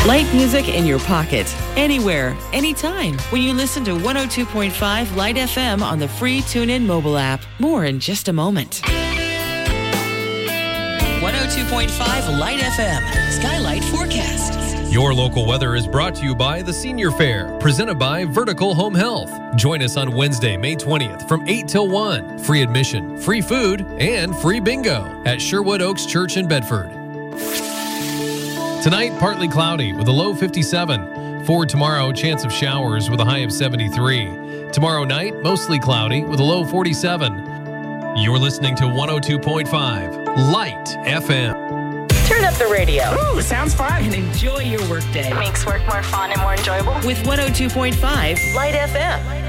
Light music in your pocket, anywhere, anytime, when you listen to 102.5 Light FM on the free TuneIn mobile app. More in just a moment. 102.5 Light FM, Skylight Forecast. Your local weather is brought to you by the Senior Fair, presented by Vertical Home Health. Join us on Wednesday, May 20th from 8 till 1. Free admission, free food, and free bingo at Sherwood Oaks Church in Bedford. Tonight, partly cloudy with a low 57. For tomorrow, chance of showers with a high of 73. Tomorrow night, mostly cloudy with a low 47. You're listening to 102.5 Light FM. Turn up the radio. Ooh, sounds fun. And enjoy your workday. It makes work more fun and more enjoyable. With 102.5 Light FM.